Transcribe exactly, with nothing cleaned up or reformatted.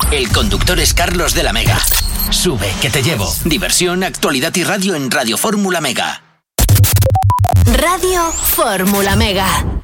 El conductor es Carlos de la Mega. Sube, que te llevo. Diversión, actualidad y radio en Radio Fórmula Mega. Radio Fórmula Mega.